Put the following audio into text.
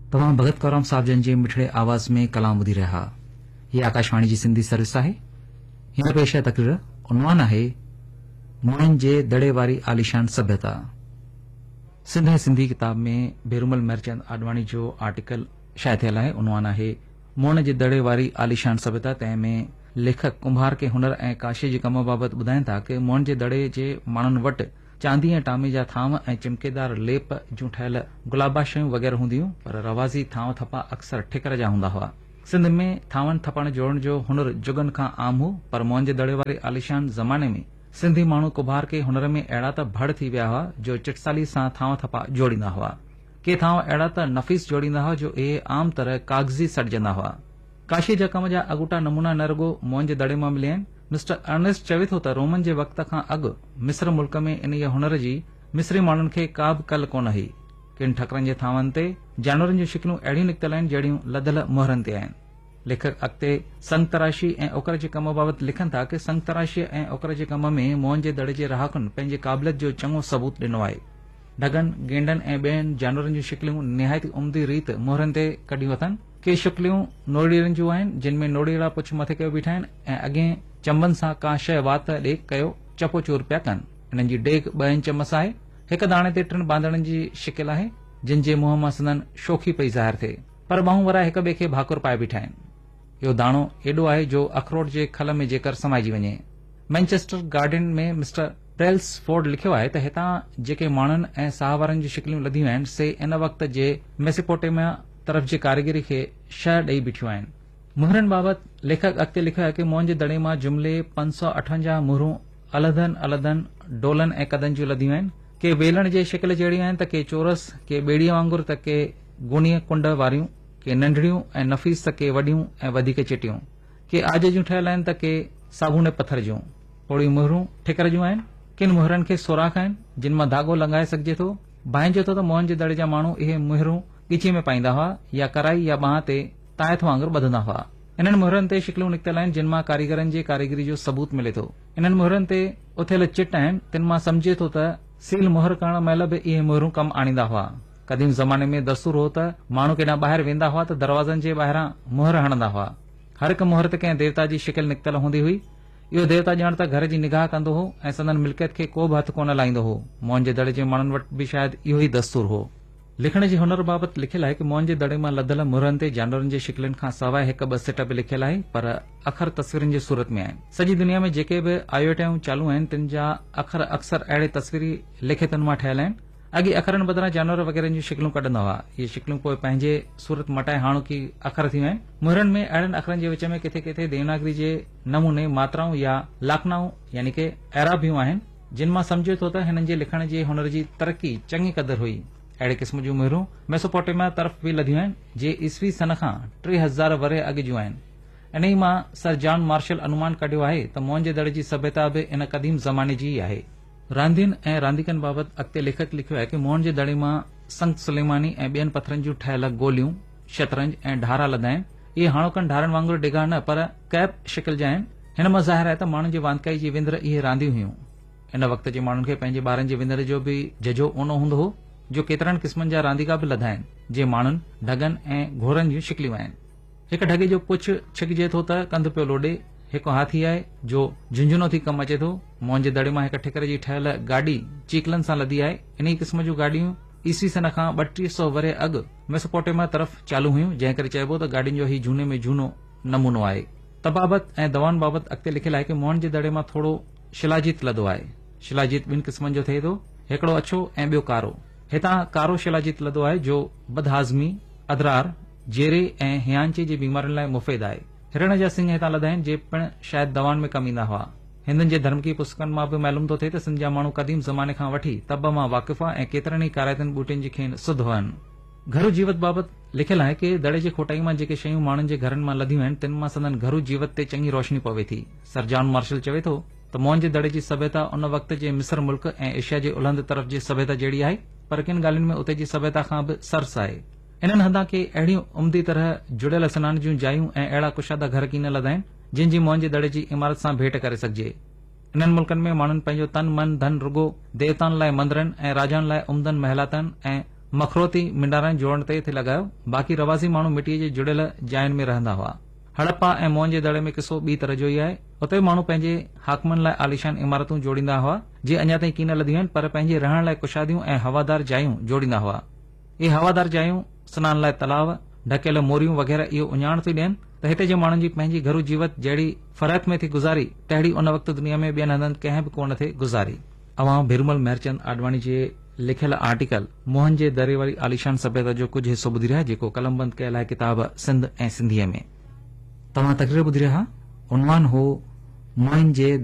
तव्हां भगत कौराम साहब जन जे मिठड़े आवाज़ में कलाम ॿुधी रहिया। हीअ आकाशवाणी जी सिंधी सर्विस आहे। हिन पेश आहे तकरीर। उन्वान आहे मुननि जे दड़े वारी आलिशान सभ्यता। सिंध ऐं सिंधी किताब में बेरुमल मेरचंद आडवाणी जो आर्टिकल शाया थियल आहे। उन्वान आहे मुन जे दड़े वारी आलिशान सभ्यता। तंहिंमें लेखक कुंभार के हुनर ऐं काशे जे कम बाबति ॿुधाइनि था कि मुन जे दड़े जे माण्हुनि वटि चांदी ऐं टामे जा थांव ऐं चिमकेदार लेप जूं ठहियल गुलाबा शयूं वग़ैरह हूंदियूं, पर रवाज़ी थांव थपा अक्सर ठिकर जा हूंदा हुआ। सिंध में थांवनि थपण जोड़ण जो हुनर जुगनि खां आम हो, पर मुन जे दड़े वारे आलिशान ज़माने में सिंधी माण्हू कुंभार के हुनर में अहिड़ा त भड़ थी विया हुआ जो चिटसाली सां थांव थपा जोड़ींदा हुआ। के थांव अहिड़ा त नफ़ीस जोड़ींदा हुआ जो इहे आम तरह कागज़ी सड़जंदा हुआ। काशी जा कम जा अॻूटा नमूना न रुगो मुन जे दड़े मां मिलिया आहिनि। मिस्टर अर्नेस्ट चवे थो त रोमन जे वक़्त खां अॻु मिस्र मुल्क में इन हुनर जी मिस्री माण्हुनि खे का बि कल कोन हुई। किन ठकरनि जे थांवनि ते जानवरनि जूं शिकिलूं अहिड़ियूं निकितल आहिनि जहिड़ियूं लदल मोहरनि ते आहिनि। लेखक अॻिते संग तराशी ऐं ओकर जे कम बाबति लिखनि था कि संग तराशी ऐं ओकर जे कम में मुन जे दड़े जे रहाकुनि पंहिंजे क़ाबिलियत जो चङो सबूत ॾिनो आहे। ढगनि, गेंडनि ऐं ॿियनि जानवरनि जूं शिकिलियूं निहायती उम्दी रीत मोहरनि ते कढियूं अथनि। के शिकिलियूं नोड़ीरनि जूं आहिनि जिन में नोड़ीड़ा पुछ मथे कयो बीठा आहिनि ऐं अॻे चंबनि सां का शइ वात ॾे कयो चपो चूर पिया कनि। इन्हनि जी डेग 2 इंच मस आहे। हिक दाणे ते 3 बांदड़नि जी शिकिल आहे जिन जे मुंहं मां संदन शोखी पई ज़ाहिर थिए, पर ॿाहूं वारा हिक ॿिए खे भाकुर पाए बीठा आहिनि। इहो दाणो एॾो आहे जो अखरोट जे खल में जेकर समाइजी वञे। मैनचेस्टर गार्डन में मिस्टर ब्रेल्सफोर्ड लिखियो आहे त हितां जेके माण्हुनि ऐं साह वारनि जूं शिकिलियूं लधियूं आहिनि से इन वक़्त जे मेसोपोटेमिया तरफ़ जे कारीगरी खे शह ॾेई बीठियूं आहिनि। मुहरनि बाबति लेखक अॻिते लिखियो आहे कि मुन जे दड़े मां जुमिले 558 मुहरूं अलहदनि डोलनि ऐं कदनि जूं लधियूं आहिनि। के वेलण जे शिकिल जहिड़ियूं आहिनि त के चोरस, के ॿेड़ीअ वांगुरु त के गुणीअ कुंड वारियूं, के नंढड़ियूं ऐं नफ़ीस त के वॾियूं ऐं वधीक चिटियूं, के आज जूं ठहियल आहिनि त के साबुणे पत्थर जूं। थोड़ियूं मुहरूं ठिकर जूं आहिनि। किन मुहरनि खे सोराख आहिनि जिन मां धागो लंघाए सघिजे थो। भांइजे थो त मुन जे दड़े जा माण्हू इहे मुहरूं ॻिची में पाईंदा हुआ या कराई या बांह ते तायथ वांगुरु ॿधंदा हुआ। इन्हनि मुहरनि ते शिकिलियूं निकितल आहिनि जिन मां कारीगरनि जे कारीगरी जो सबूत मिले थो। इन्हनि मुहरनि ते उथियल चिट आहिनि, तिन मां समझे थो त सील मुहर करण महिल बि इहे मुहरूं कमु आणींदा हुआ। क़दीम ज़माने में दस्तूर हो त माण्हू केॾां ॿाहिरि वेंदा हुआ त दरवाज़नि जे ॿाहिरां मुहर हणंदा हुआ। हर हिक मुहर ते कंहिं देवता जी शिकिल निकितल हूंदी हुई। इहो देवता ॼाण त घर जी निगाह कंदो हो ऐं संदन मिल्कियत खे को बि हथ कोन लाहींदो हो। मुन जे दड़े जे माण्हुनि वटि बि शायदि इहो ई दस्तूर हो। लिखण जे हुनर बाबति लिखियलु आहे कि मुन जे दड़े मां लधल मुहरनि ते जानवरनि जे शिकिलनि खां सवाइ हिक ॿ सिट बि लिखियल आहे, पर अखर तस्वीरनि जी सूरत में आहिनि। सॼी दुनिया में जेके बि आयोटाऊं चालू आहिनि तिन जा अखर अक्सर अहिड़े तस्वीरी लिखितनि मां ठहियल आहिनि। अॻे अखरनि बदिरां जानवर वग़ैरह जूं शिकिलूं कढंदा हुआ। इहे शिकिलूं पोइ पंहिंजे सूरत मटाए हाणोकी अखर थी विया आहिनि। मुहरनि में अहिड़नि अखरनि जे विच में किथे किथे देवनागरी जे नमूने मात्राऊं या लाखनाऊं यानी कि एराबियूं आहिनि जिन मां समझे थो त हिननि जे लिखण जे हुनर जी तरक़ी चङी क़दुरु हुई। अहिड़े क़िस्म जूं मुहरूं मेसोपोटेमिया तरफ़ बि लधियूं आहिनि जे ईसवी सन खां 3000 वरे अॻु जूं आहिनि। इन ई मां सर जॉन मार्शल अनुमान कढियो आहे त मुन जे दड़े जी सभ्यता बि इन क़दीम ज़माने जी ई आहे। रांदियुनि ऐं रांदीकनि बाबति अॻिते लेखक लिखियो आहे कि मुन जे दड़े मां संत सुलेमानी ऐं ॿियनि पथरनि जूं ठहियल गोलियूं, शतरंज ऐं ढारा लधा आहिनि। इहे हाणोकनि ढारनि वांगुरु डिघा न पर कैप शिकिल जा आहिनि। हिन मां ज़ाहिर आहे त माण्हुनि जी वांदकाई जी विंदर इहे रांदियूं हुयूं। इन वक़्त जे माण्हुनि खे पंहिंजे ॿारनि जे विंदर जो बि जजो ओनो हूंदो हो जो केतिरनि क़िस्मनि जा रांदीका बि लधा आहिनि जे माण्हुनि, ढगनि ऐं घोड़नि जूं शिकिलियूं आहिनि। हिक ढगे जो पुछ छिकिजे थो त कंध पियो लोॾे। हिकु हाथी आहे जो झुंझुनो थी कमु अचे थो। मुन जे दड़े मां हिक ठिकर जी ठहियल गाॾी चीकलनि सां लधी आहे। इन क़िस्म जूं गाॾियूं ईसवी सन खां 3200 वरे अॻु मेसोपोटेमिया तरफ़ चालू हुयूं, जंहिं करे चइबो त गाॾियुनि जो ही झूने में झूनो नमूनो आहे। तबाबत ऐं दवाउनि बाबति अॻिते लिखियलु आहे कि मुन जे दड़े मां थोरो शिलाजीत लधो आहे। शिलाजीत 2 क़िस्मनि जो थिए थो, हिकिड़ो अछो ऐं ॿियो कारो। हितां कारो शिलाजीत लधो आहे जो बदहाज़मी, अदरार, जेरे ऐं हियांचे जी बीमारियुनि लाइ मुफ़ीद आहे। हिरण जा सिंग हितां लधा आहिनि जे पिण शायदि दवाउनि में कमु ईंदा हुआ। हिंदुनि जे धर्म की पुस्तकनि मां बि मालूम थो थिए त सिंध जा माण्हू क़दीम ज़माने खां वठी तब मां वाक़िफ़ा ऐं केतिरनि ई काराइतनि ॿूटियुनि जी खेनि सुध हुअनि। घरू जीवत बाबति लिखियलु आहे कि दड़े जे खोटाई मां जेके शयूं माण्हुनि जे घरनि मां लधियूं आहिनि तिन मां संदन घरू जीवत ते चङी रोशनी पवे थी। सर जॉन मार्शल चवे थो त मुन जे दड़े जी सभ्यता उन वक़्त जे मिस्र मुल्क ऐं एशिया जे उलहंद तरफ़ जी सभ्यता जहिड़ी आहे, पर किन ॻाल्हियुनि में उते जी सभ्यता खां बि सरस आहे। इन्हनि हंधा के अहिड़ियूं उम्दी तरह जुड़ियल सनान जूं जायूं ऐं अहिड़ा कुशादा घर कीन लधा आहिनि जिन जी मुन जे दड़े जी इमारत सां भेट करे सघिजे। इन्हनि मुल्कनि में माण्हुनि पंहिंजो तन मन धन रुगो देवताउनि लाइ मंदरनि ऐं राजाउनि लाइ उमदनि महलातनि ऐं मखरोती मिंडारनि जोड़ण ते थे लॻायो। बाक़ी रवाज़ी माण्हू मिटीअ जे जुड़ियल जायुनि में रहंदा हुआ। हड़प्पा ऐं मोहन जे दड़े में किसो ॿी तरह जो ई आहे। उते माण्हू पंहिंजे हाकमनि लाइ आलीशान इमारतूं जोड़ींदा हुआ जीअं अञा ताईं कीन लधियूं आहिनि, पर पंहिंजे रहण लाइ कुशादियूं ऐं हवादार जायूं जोड़ींदा हुआ। इहे हवादार जायूं सनान लाइ तलाव, ढकियल मोरियूं वग़ैरह इहो उञाण थी ॾियनि त हिते जे माण्हुनि जी पंहिंजी घरू जीवत जहिड़ी फरहत में थी गुज़ारी, तहिड़ी उन वक़्तु दुनिया में ॿियनि हंधनि कंहिं बि कोन थे गुज़ारी। अवां भिरूमल महरचंद आडवाणी जे लिखियल आर्टिकल मोहन जे दरे वारी आलीशान सभ्यता जो कुछ हिस्सो ॿुधी रहिया, जेको कलमबंद कयल आहे किताब सिंध ऐं सिंधीअ में। तव्हां तकरीर ॿुधी रहिया। उनवान हो मोहन जे